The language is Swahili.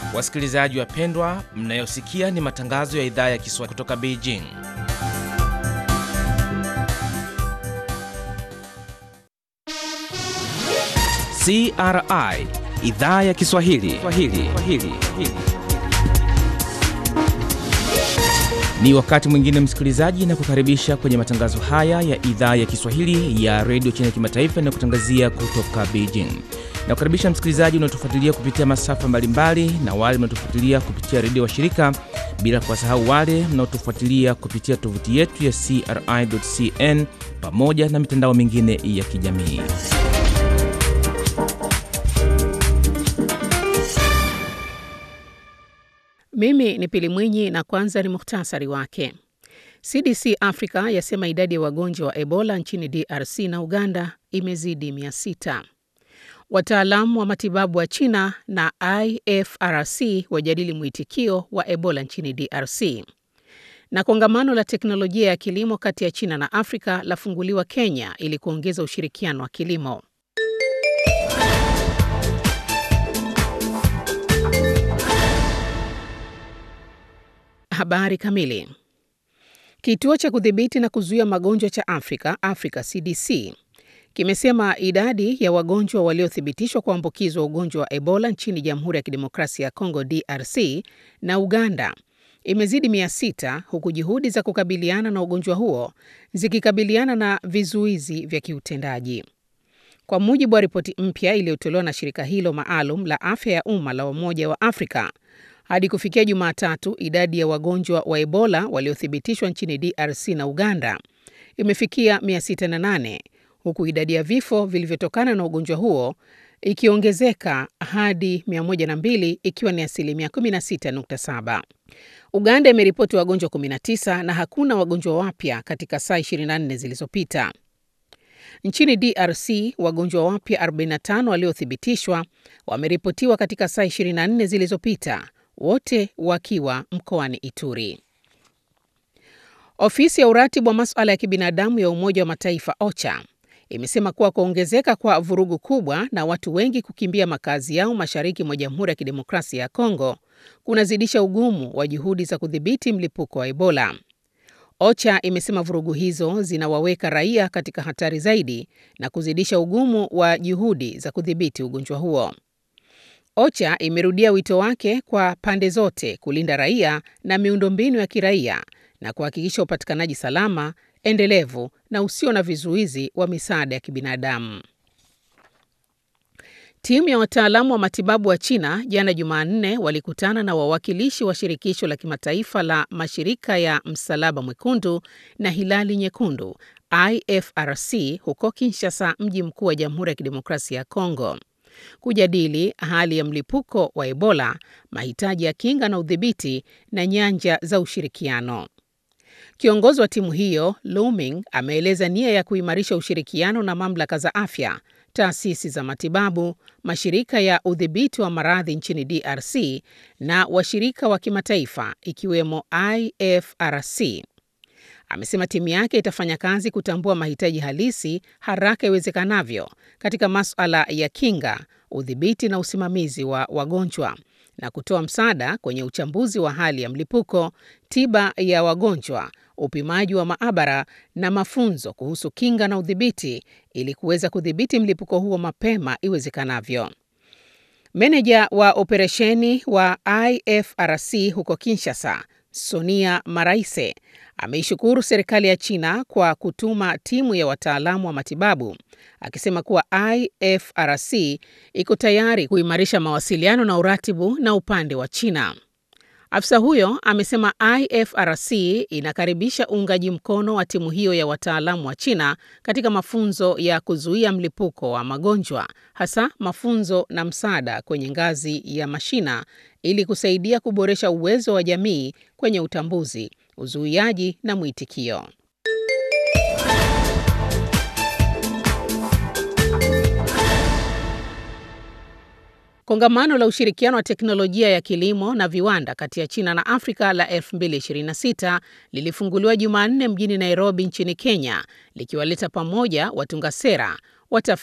Wasikilizaji wapendwa, mnayosikia ni matangazo ya idhaa ya Kiswahili kutoka Beijing. CRI, idhaa ya Kiswahili. Ni wakati mwingine msikilizaji, na kukaribisha kwenye matangazo haya ya idhaa ya Kiswahili ya Radio China Kimataifa na kutangazia kutoka Beijing. Na kukaribisha msikilizaji unaotufuatilia kupitia masafa mbalimbali na wale mnaotufuatilia kupitia redio wa shirika, bila kuwasahau wale mnaotufuatilia kupitia tovuti yetu ya CRI.cn pamoja na mitandao mingine ya kijamii. Mimi ni Pili Mwinyi na kwanza ni muhtasari wake. CDC Africa yasema idadi ya wagonjwa wa Ebola nchini DRC na Uganda imezidi 600. Wataalamu wa matibabu wa China na IFRC wajadili mwitikio wa Ebola nchini DRC. Na kongamano la teknolojia ya kilimo kati ya China na Afrika lafunguliwa Kenya ili kuongeza ushirikiano wa kilimo. Habari kamili. Kituo cha kudhibiti na kuzuia magonjwa cha Afrika CDC kimesema idadi ya wagonjwa waliothibitishwa kuambukizwa ugonjwa wa Ebola nchini Jamhuri ya Kidemokrasia ya Kongo DRC na Uganda imezidi 600, huku juhudi za kukabiliana na ugonjwa huo zikikabiliana na vizuizi vya kiutendaji. Kwa mujibu wa ripoti mpya iliyotolewa na shirika hilo maalum la afya ya umma la Umoja wa Afrika, hadi kufikia Jumatatu, idadi ya wagonjwa wa Ebola waliothibitishwa nchini DRC na Uganda imefikia 608, huku idadi ya vifo vilivyotokana na ugonjwa huo ikiongezeka hadi 102, ikiwa ni 16.7%. Uganda imeripoti wagonjwa 19 na hakuna wagonjwa wapya katika saa 24 zilizopita. Nchini DRC, wagonjwa wapya 45 waliothibitishwa wameripotiwa katika saa 24 zilizopita, wote wakiwa mkoani Ituri. Ofisi ya uratibu wa masuala ya kibinadamu ya Umoja wa Mataifa OCHA imesema kuwa kuongezeka kwa vurugu kubwa na watu wengi kukimbia makazi yao mashariki mwa Jamhuri ya Kidemokrasia ya Kongo kunazidisha ugumu wa juhudi za kudhibiti mlipuko wa Ebola. OCHA imesema vurugu hizo zinawaweka raia katika hatari zaidi na kuzidisha ugumu wa juhudi za kudhibiti ugonjwa huo. OCHA imerudia wito wake kwa pande zote kulinda raia na miundombinu ya kiraia na kuhakikisha upatikanaji salama, endelevu na usio na vizuizi wa misaada ya kibinadamu. Timu ya wataalamu wa matibabu wa China jana Jumanne walikutana na wawakilishi wa shirikisho la kimataifa la mashirika ya Msalaba Mwekundu na Hilali Nyekundu IFRC huko Kinshasa, mji mkuu wa Jamhuri ya Kidemokrasia ya Kongo, kujadili hali ya mlipuko wa Ebola, mahitaji ya kinga na udhibiti na nyanja za ushirikiano. Kiongozi wa timu hiyo, Lu Ming, ameeleza nia ya kuimarisha ushirikiano na mamlaka za afya, taasisi za matibabu, mashirika ya udhibiti wa maradhi nchini DRC na washirika wa kimataifa ikiwemo IFRC. Amesema timu yake itafanya kazi kutambua mahitaji halisi haraka iwezekanavyo katika masuala ya kinga, udhibiti na usimamizi wa wagonjwa na kutoa msaada kwenye uchambuzi wa hali ya mlipuko, tiba ya wagonjwa, upimaji wa maabara na mafunzo kuhusu kinga na udhibiti ili kuweza kudhibiti mlipuko huo mapema iwezekanavyo. Meneja wa operesheni wa IFRC huko Kinshasa, Sonia Maraise, ameishukuru serikali ya China kwa kutuma timu ya wataalamu wa matibabu, akisema kuwa IFRC iko tayari kuimarisha mawasiliano na uratibu na upande wa China. Afisa huyo amesema IFRC inakaribisha uungaji mkono wa timu hiyo ya wataalamu wa China katika mafunzo ya kuzuia mlipuko wa magonjwa, hasa mafunzo na msaada kwenye ngazi ya mashina ili kusaidia kuboresha uwezo wa jamii kwenye utambuzi, uzuiaji na mwitikio. Kongamano la ushirikiano wa teknolojia ya kilimo na viwanda kati ya China na Afrika la 2026 lilifunguliwa Jumanne mjini Nairobi nchini Kenya, likiwaleta pamoja watunga sera, watafiti